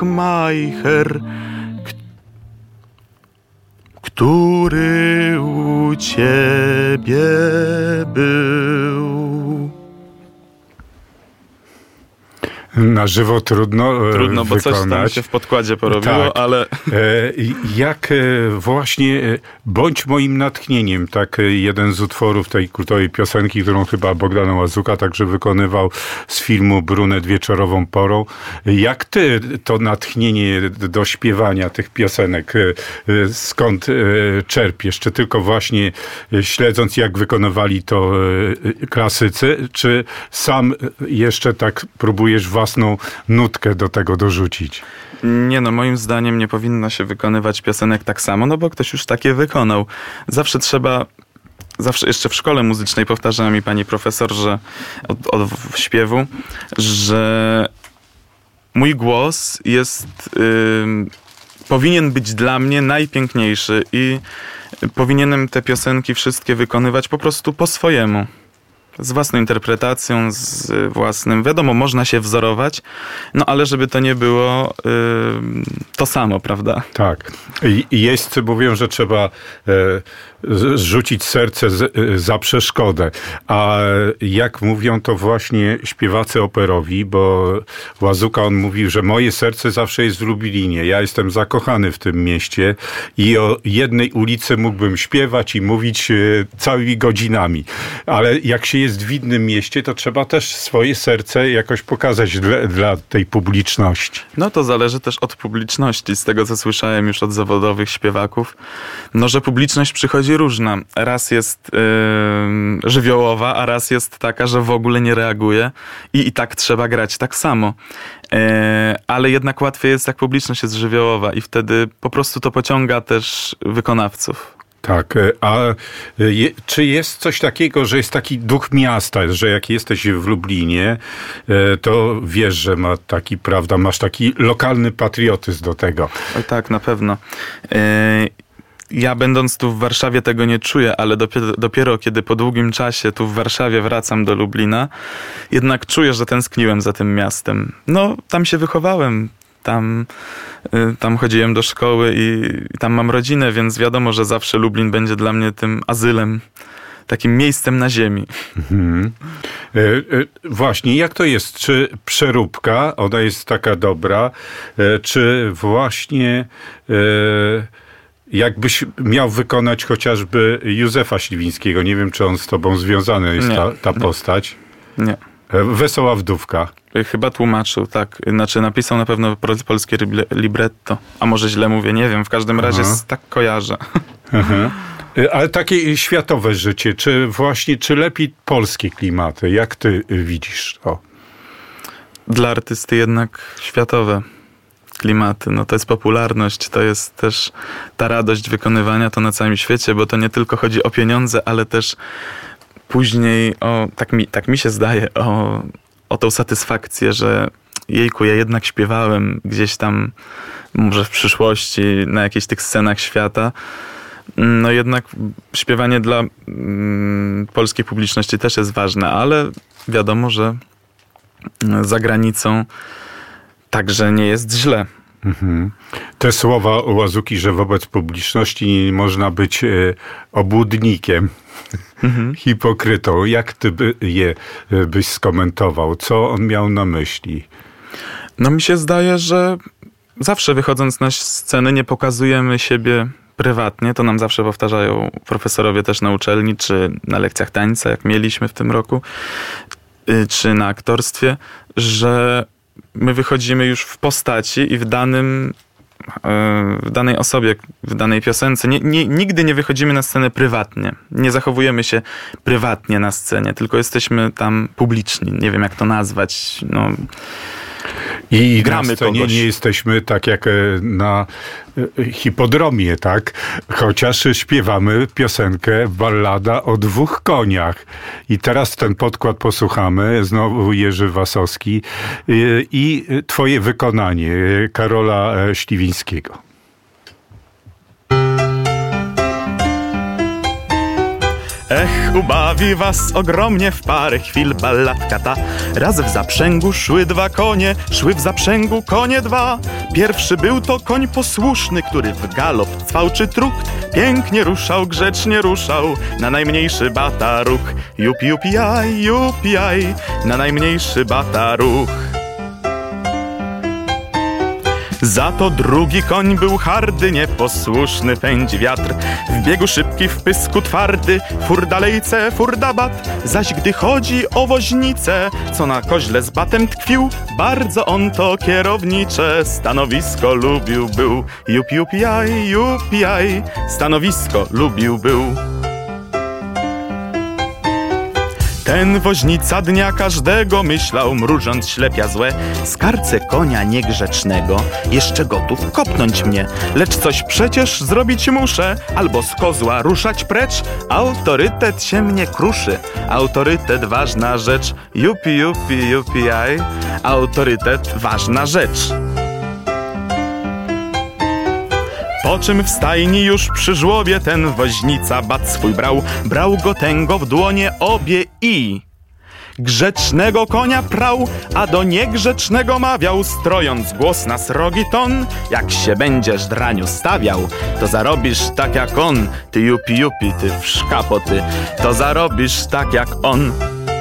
Majcher, który u ciebie był. Na żywo trudno Trudno, bo wykonać. coś tam się w podkładzie porobiło, tak. ale... Jak właśnie Bądź moim natchnieniem, tak jeden z utworów tej kultowej piosenki, którą chyba Bogdan Łazuka także wykonywał z filmu Brunet wieczorową porą. Jak ty to natchnienie do śpiewania tych piosenek, skąd czerpiesz? Czy tylko właśnie śledząc, jak wykonywali to klasycy, czy sam jeszcze tak próbujesz własną nutkę do tego dorzucić? Nie no, moim zdaniem nie powinno się wykonywać piosenek tak samo, no bo ktoś już takie wykonał. Zawsze jeszcze w szkole muzycznej powtarzała mi pani profesor, że od śpiewu, że mój głos powinien być dla mnie najpiękniejszy i powinienem te piosenki wszystkie wykonywać po prostu po swojemu. Z własną interpretacją, z własnym... Wiadomo, można się wzorować, no ale żeby to nie było to samo, prawda? Tak. Jeźdźcy mówią, że trzeba rzucić serce za przeszkodę. A jak mówią to właśnie śpiewacy operowi, bo Łazuka, on mówił, że moje serce zawsze jest w Lublinie. Ja jestem zakochany w tym mieście i o jednej ulicy mógłbym śpiewać i mówić całymi godzinami. Ale jak się jest w innym mieście, to trzeba też swoje serce jakoś pokazać dla tej publiczności. No to zależy też od publiczności. Z tego, co słyszałem już od zawodowych śpiewaków, no że publiczność przychodzi różna. Raz jest żywiołowa, a raz jest taka, że w ogóle nie reaguje i tak trzeba grać tak samo. Ale jednak łatwiej jest, jak publiczność jest żywiołowa i wtedy po prostu to pociąga też wykonawców. Tak, a czy jest coś takiego, że jest taki duch miasta, że jak jesteś w Lublinie, to wiesz, że ma taki, prawda, masz taki lokalny patriotyzm do tego. Oj, tak, na pewno. Ja będąc tu w Warszawie tego nie czuję, ale dopiero kiedy po długim czasie tu w Warszawie wracam do Lublina, jednak czuję, że tęskniłem za tym miastem. No, tam się wychowałem. Tam chodziłem do szkoły i tam mam rodzinę, więc wiadomo, że zawsze Lublin będzie dla mnie tym azylem, takim miejscem na ziemi. Mhm. Właśnie, jak to jest? Czy przeróbka, ona jest taka dobra, czy właśnie jakbyś miał wykonać chociażby Józefa Śliwińskiego, nie wiem, czy on z tobą związany jest, ta postać? Nie. Wesoła wdówka. Chyba tłumaczył, tak. Znaczy napisał na pewno polskie libretto. A może źle mówię, nie wiem. W każdym razie tak kojarzę. Aha. Ale takie światowe życie, czy lepiej polskie klimaty? Jak ty widzisz to? Dla artysty jednak światowe klimaty. No to jest popularność, to jest też ta radość wykonywania to na całym świecie, bo to nie tylko chodzi o pieniądze, ale też później tak mi się zdaje, o tą satysfakcję, że jejku, ja jednak śpiewałem gdzieś tam, może w przyszłości, na jakichś tych scenach świata. No jednak śpiewanie dla polskiej publiczności też jest ważne, ale wiadomo, że za granicą także nie jest źle. Mhm. Te słowa Łazuki, że wobec publiczności nie można być obłudnikiem, hipokrytą. Jak ty byś skomentował? Co on miał na myśli? No mi się zdaje, że zawsze wychodząc na scenę nie pokazujemy siebie prywatnie. To nam zawsze powtarzają profesorowie też na uczelni, czy na lekcjach tańca, jak mieliśmy w tym roku, czy na aktorstwie, że my wychodzimy już w postaci i w danej osobie, w danej piosence. Nigdy nie wychodzimy na scenę prywatnie. Nie zachowujemy się prywatnie na scenie, tylko jesteśmy tam publiczni. Nie wiem, jak to nazwać. No, i gramy na scenie kogoś. Nie jesteśmy tak jak na hipodromie, tak? Chociaż śpiewamy piosenkę Ballada o dwóch koniach. I teraz ten podkład posłuchamy. Znowu Jerzy Wasowski i twoje wykonanie Karola Śliwińskiego. Ech, ubawi was ogromnie w parę chwil balladka ta. Raz w zaprzęgu szły dwa konie, szły w zaprzęgu konie dwa. Pierwszy był to koń posłuszny, który w galop cwał czy trukt. Pięknie ruszał, grzecznie ruszał, na najmniejszy bata ruch. Jupi, jaj, na najmniejszy bata ruch. Za to drugi koń był hardy, nieposłuszny pędzi wiatr. W biegu szybki, w pysku twardy, fur dalejce, furda bat. Zaś gdy chodzi o woźnicę, co na koźle z batem tkwił, bardzo on to kierownicze stanowisko lubił był. Jupi, jaj, stanowisko lubił był. Ten woźnica dnia każdego myślał, mrużąc ślepia złe. Skarcę konia niegrzecznego, jeszcze gotów kopnąć mnie. Lecz coś przecież zrobić muszę, albo z kozła ruszać precz. Autorytet się mnie kruszy, autorytet ważna rzecz. Jupi, jaj, autorytet ważna rzecz. Po czym w stajni już przy żłobie ten woźnica bat swój brał go tęgo w dłonie obie i grzecznego konia prał, a do niegrzecznego mawiał, strojąc głos na srogi ton. Jak się będziesz draniu stawiał, to zarobisz tak jak on. Ty jupi, ty w szkapoty, to zarobisz tak jak on.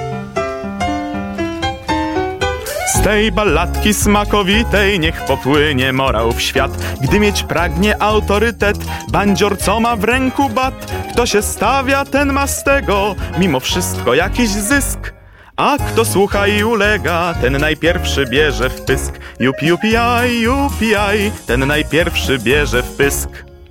Z tej balladki smakowitej niech popłynie morał w świat. Gdy mieć pragnie autorytet, bandzior co ma w ręku bat. Kto się stawia, ten ma z tego mimo wszystko jakiś zysk. A kto słucha i ulega, ten najpierwszy bierze w pysk. Jupi, jaj, ten najpierwszy bierze w pysk.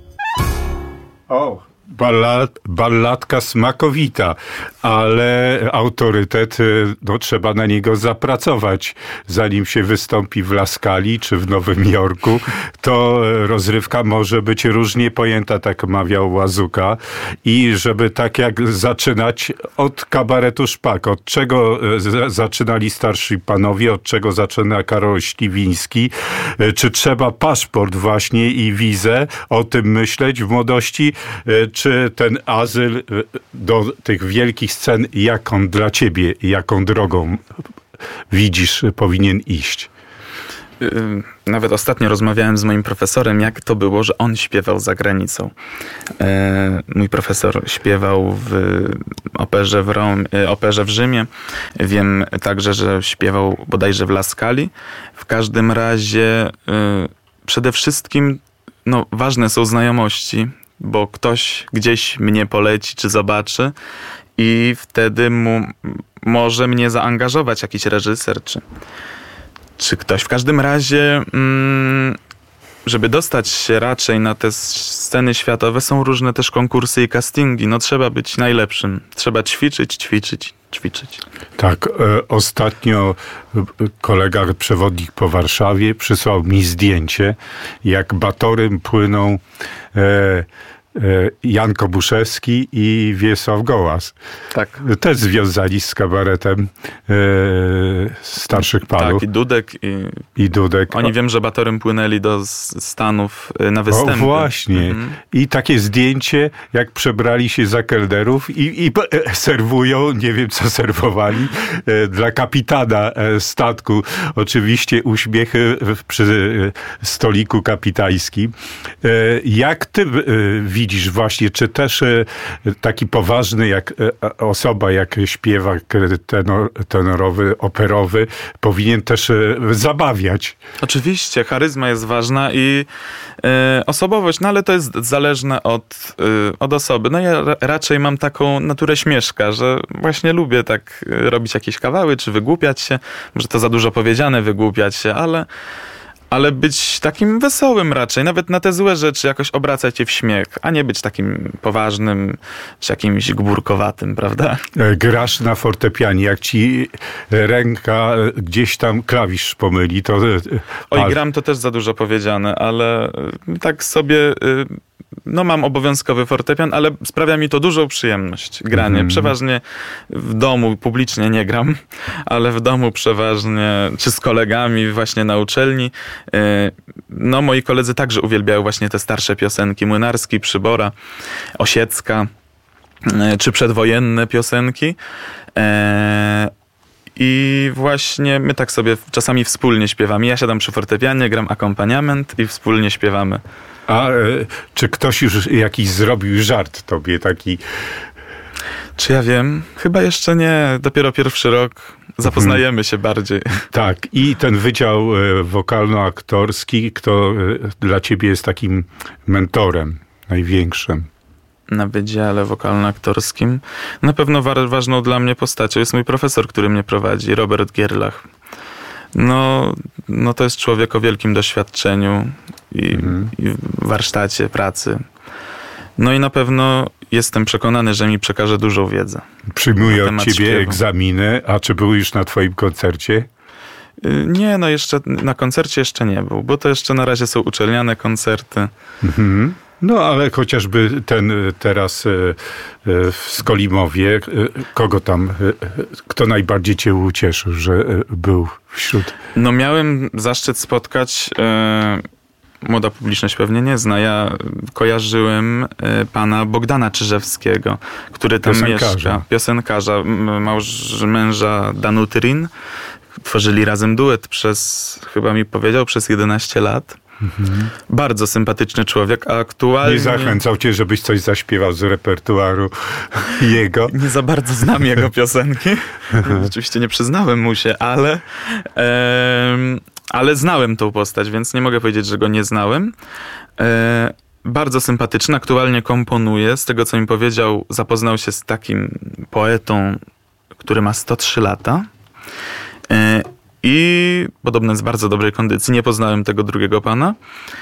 O, balladka smakowita, ale autorytet, no trzeba na niego zapracować. Zanim się wystąpi w Laskali czy w Nowym Jorku, to rozrywka może być różnie pojęta, tak mawiał Łazuka. I żeby tak jak zaczynać od kabaretu Szpak, od czego zaczynali starsi panowie, od czego zaczyna Karol Śliwiński, czy trzeba paszport właśnie i wizę, o tym myśleć w młodości, czy ten azyl do tych wielkich scen, jak on dla ciebie, jaką drogą widzisz, powinien iść? Nawet ostatnio rozmawiałem z moim profesorem, jak to było, że on śpiewał za granicą. Mój profesor śpiewał w operze w Rzymie. Wiem także, że śpiewał bodajże w Laskali. W każdym razie przede wszystkim ważne są znajomości, bo ktoś gdzieś mnie poleci czy zobaczy i wtedy może mnie zaangażować jakiś reżyser czy ktoś. W każdym razie, żeby dostać się raczej na te sceny światowe, są różne też konkursy i castingi. Trzeba być najlepszym. Trzeba ćwiczyć. Tak, ostatnio kolega przewodnik po Warszawie przysłał mi zdjęcie, jak batorym płyną Jan Kobuszewski i Wiesław Gołas. Tak. Też związani z kabaretem starszych panów. Tak, i Dudek. Oni wiem, że batorem płynęli do Stanów na występy. O właśnie. I takie zdjęcie, jak przebrali się za kelnerów i serwują, nie wiem co serwowali, dla kapitana statku. Oczywiście uśmiechy przy stoliku kapitańskim. Jak ty widzisz właśnie, czy też taki poważny osoba, jak śpiewak tenorowy, operowy, powinien też zabawiać? Oczywiście, charyzma jest ważna i osobowość, ale to jest zależne od osoby. Ja raczej mam taką naturę śmieszka, że właśnie lubię tak robić jakieś kawały, czy wygłupiać się. Może to za dużo powiedziane, wygłupiać się, ale być takim wesołym raczej, nawet na te złe rzeczy jakoś obracać je w śmiech, a nie być takim poważnym, czy jakimś gburkowatym, prawda? Grasz na fortepianie, jak ci ręka gdzieś tam klawisz pomyli, to... Gram to też za dużo powiedziane, ale tak sobie... mam obowiązkowy fortepian, ale sprawia mi to dużą przyjemność, granie. Przeważnie w domu, publicznie nie gram, ale w domu przeważnie, czy z kolegami właśnie na uczelni. Moi koledzy także uwielbiają właśnie te starsze piosenki. Młynarski, Przybora, Osiecka. czy przedwojenne piosenki. I właśnie my tak sobie czasami wspólnie śpiewamy. Ja siadam przy fortepianie, gram akompaniament i wspólnie śpiewamy. A czy ktoś już jakiś zrobił żart tobie taki? Czy ja wiem? Chyba jeszcze nie. Dopiero pierwszy rok. Zapoznajemy się bardziej. Tak. I ten wydział wokalno-aktorski, kto dla ciebie jest takim mentorem największym? Na wydziale wokalno-aktorskim. Na pewno ważną dla mnie postacią jest mój profesor, który mnie prowadzi, Robert Gierlach. No to jest człowiek o wielkim doświadczeniu i warsztacie, pracy. No i na pewno jestem przekonany, że mi przekaże dużą wiedzę. Przyjmuje od ciebie śpiewu. Egzaminy, a czy był już na twoim koncercie? Nie, no jeszcze na koncercie jeszcze nie był, bo to jeszcze na razie są uczelniane koncerty. No, ale chociażby ten teraz w Skolimowie, kogo tam, kto najbardziej cię ucieszył, że był wśród? No miałem zaszczyt spotkać, młoda publiczność pewnie nie zna, ja kojarzyłem pana Bogdana Czyżewskiego, który tam mieszka. Piosenkarza, męża Danuty Rin. Tworzyli razem duet chyba mi powiedział, przez 11 lat. Bardzo sympatyczny człowiek, a aktualnie... Nie zachęcał cię, żebyś coś zaśpiewał z repertuaru jego? Nie za bardzo znam jego piosenki. Oczywiście nie przyznałem mu się, ale znałem tą postać, więc nie mogę powiedzieć, że go nie znałem. Bardzo sympatyczny, aktualnie komponuje. Z tego, co mi powiedział, zapoznał się z takim poetą, który ma 103 lata. I podobno jest w bardzo dobrej kondycji. Nie poznałem tego drugiego pana.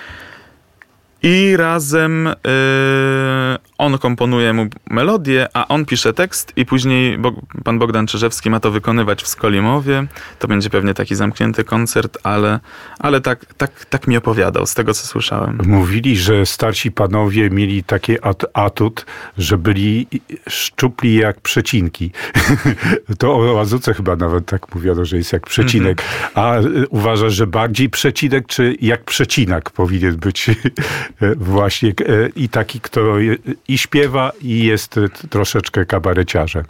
I razem on komponuje mu melodię, a on pisze tekst i później pan Bogdan Czyżewski ma to wykonywać w Skolimowie. To będzie pewnie taki zamknięty koncert, ale tak mi opowiadał, z tego co słyszałem. Mówili, że starsi panowie mieli taki atut, że byli szczupli jak przecinki. To o Łazuce chyba nawet tak mówiono, że jest jak przecinek. A uważasz, że bardziej przecinek, czy jak przecinak powinien być właśnie i taki, kto i śpiewa, i jest troszeczkę kabareciarzem?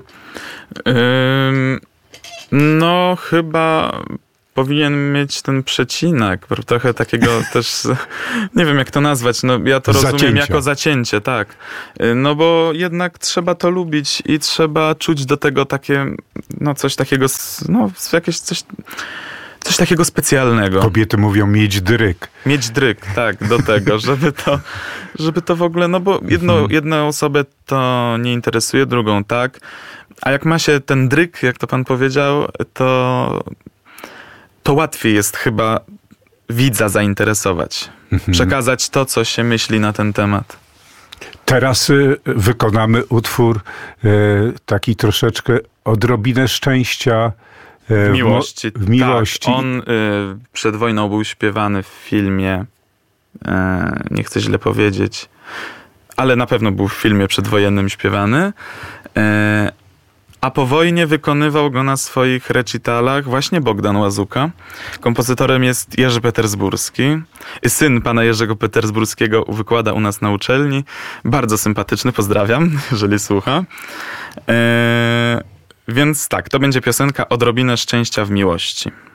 No chyba powinien mieć ten przecinek, trochę takiego też, nie wiem jak to nazwać, no ja to rozumiem jako zacięcie, tak. No bo jednak trzeba to lubić i trzeba czuć do tego takie, no coś takiego, no jakieś coś takiego specjalnego. Kobiety mówią mieć dryk. Mieć dryk, tak, do tego, żeby to w ogóle, no bo jedną osobę to nie interesuje, drugą tak, a jak ma się ten dryk, jak to pan powiedział, to łatwiej jest chyba widza zainteresować. Przekazać to, co się myśli na ten temat. Teraz wykonamy utwór taki troszeczkę odrobinę szczęścia w miłości. W miłości. Tak, on przed wojną był śpiewany w filmie, nie chcę źle powiedzieć, ale na pewno był w filmie przedwojennym śpiewany, a po wojnie wykonywał go na swoich recitalach właśnie Bogdan Łazuka. Kompozytorem jest Jerzy Petersburski. Syn pana Jerzego Petersburskiego wykłada u nas na uczelni. Bardzo sympatyczny, pozdrawiam, jeżeli słucha. Więc tak, to będzie piosenka Odrobinę szczęścia w miłości.